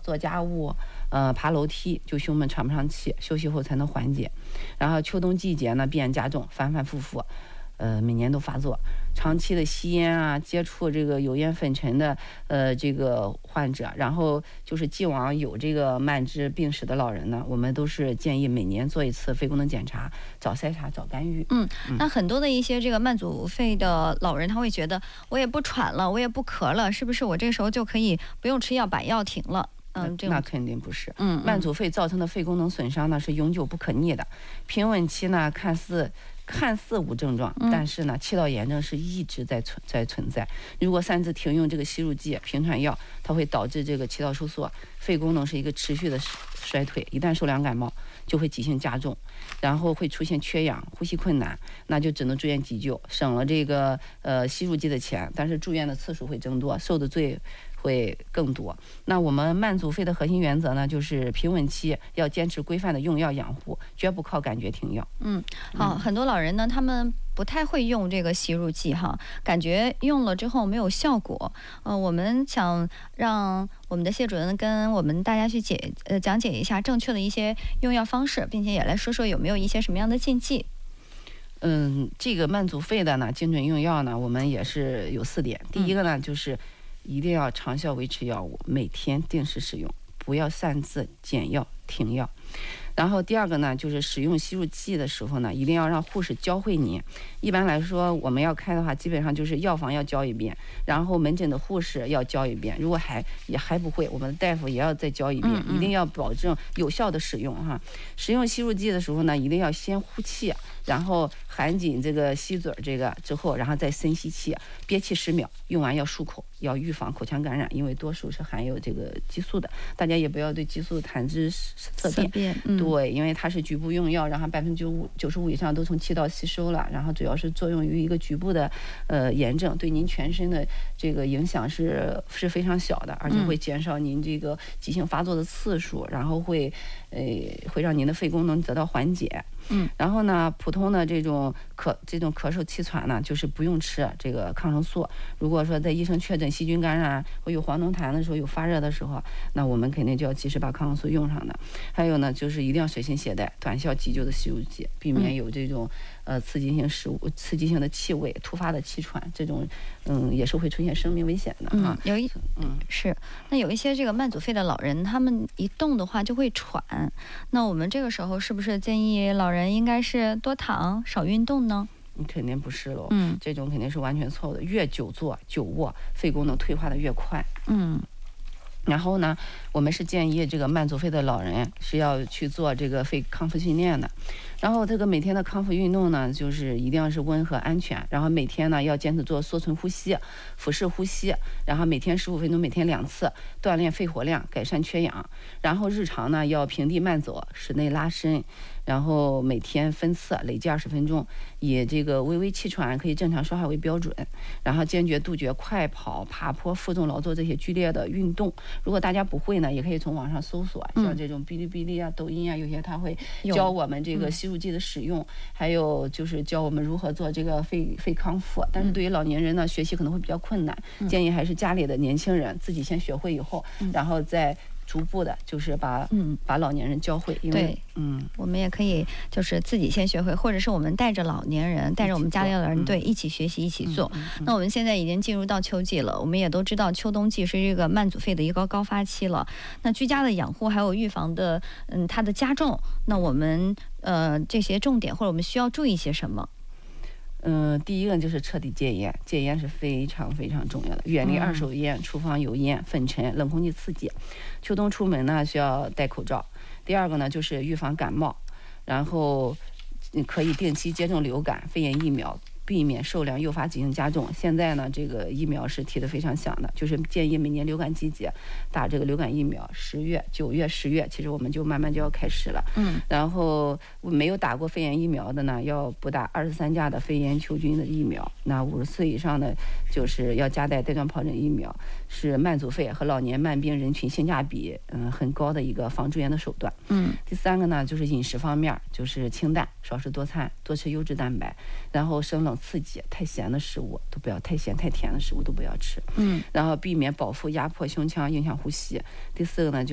做家务，爬楼梯，就胸闷喘不上气，休息后才能缓解。然后秋冬季节呢，病加重，反反复复。每年都发作，长期的吸烟啊，接触这个有烟粉尘的这个患者，然后就是既往有这个慢支病史的老人呢，我们都是建议每年做一次肺功能检查，早筛查早干预。 那很多的一些这个慢阻肺的老人，他会觉得我也不喘了，我也不咳了，是不是我这个时候就可以不用吃药，把药停了？ 那肯定不是。慢阻肺造成的肺功能损伤呢是永久不可逆的，平稳期呢看似无症状，但是呢，气道炎症是一直在存在。如果擅自停用这个吸入剂、平喘药，它会导致这个气道收缩，肺功能是一个持续的衰退。一旦受凉感冒，就会急性加重，然后会出现缺氧、呼吸困难，那就只能住院急救，省了这个吸入剂的钱，但是住院的次数会增多，受的罪会更多。那我们慢阻肺的核心原则呢，就是平稳期要坚持规范的用药养护，绝不靠感觉停药。 好，很多老人呢，他们不太会用这个吸入剂哈，感觉用了之后没有效果。我们想让我们的谢主任跟我们大家去讲解一下正确的一些用药方式，并且也来说说有没有一些什么样的禁忌。 这个慢阻肺的呢，精准用药呢，我们也是有4点。第一个呢，就是一定要长效维持药物，每天定时使用，不要擅自减药停药。然后第二个呢，就是使用吸入剂的时候呢，一定要让护士教会您。一般来说，我们要开的话，基本上就是药房要教一遍，然后门诊的护士要教一遍。如果还不会，我们的大夫也要再教一遍，一定要保证有效的使用哈。使用吸入剂的时候呢，一定要先呼气，然后含紧这个吸嘴这个之后，然后再深吸气，憋气10秒，用完要漱口，要预防口腔感染，因为多数是含有这个激素的。大家也不要对激素谈之色变。对，因为它是局部用药，然后95%以上都从气道吸收了，然后主要是作用于一个局部的炎症，对您全身的这个影响是非常小的，而且会减少您这个急性发作的次数，然后会让您的肺功能得到缓解。然后呢，普通的这种咳嗽气喘呢，就是不用吃这个抗生素。如果说在医生确诊细菌感染或有黄脓痰的时候，有发热的时候，那我们肯定就要及时把抗生素用上的。还有呢，就是一定要随身携带短效急救的吸入剂，避免有这种刺激性的气味、突发的气喘，这种也是会出现生命危险的啊。 那有一些这个慢阻肺的老人，他们一动的话就会喘，那我们这个时候是不是建议老人应该是多躺少运动呢？ 肯定不是喽，这种肯定是完全错误的。越久坐久卧，肺功能退化的越快。然后呢，我们是建议这个慢阻肺的老人是要去做这个肺康复训练的。然后这个每天的康复运动呢，就是一定要是温和安全。然后每天呢要坚持做缩唇呼吸、腹式呼吸，然后每天15分钟，每天2次，锻炼肺活量，改善缺氧。然后日常呢要平地慢走，室内拉伸，然后每天分次累计20分钟，以这个微微气喘可以正常说话为标准。然后坚决杜绝快跑、爬坡、负重劳作这些剧烈的运动。如果大家不会呢，也可以从网上搜索，像这种哔哩哔哩啊、抖音啊，有些他会教我们这个吸入剂的使用，还有就是教我们如何做这个肺康复。但是对于老年人呢，学习可能会比较困难，建议还是家里的年轻人自己先学会以后，然后再逐步的，就是把老年人教会。因为我们也可以就是自己先学会，或者是我们带着老年人，带着我们家里的人，一起学习，一起做。那我们现在已经进入到秋季了，我们也都知道秋冬季是这个慢阻肺的一个高发期了。那居家的养护还有预防的它的加重，那我们这些重点或者我们需要注意些什么？ 第一个就是彻底戒烟，戒烟是非常非常重要的，远离二手烟、厨房油烟、粉尘、冷空气刺激。秋冬出门呢需要戴口罩。第二个呢就是预防感冒，然后可以定期接种流感、肺炎疫苗，避免受凉诱发急性加重。现在呢，这个疫苗是提得非常响的，就是建议每年流感季节打这个流感疫苗，10月、9月、10月，其实我们就慢慢就要开始了。然后没有打过肺炎疫苗的呢，要补打23价的肺炎球菌的疫苗。那50岁以上的，就是要加带状疱疹疫苗，是慢阻肺和老年慢病人群性价比很高的一个防住院的手段。第三个呢，就是饮食方面，就是清淡，少食多餐，多吃优质蛋白，然后生冷刺激，太咸的食物都不要，太咸太甜的食物都不要吃。然后避免饱腹压迫胸腔，影响呼吸。第四个呢，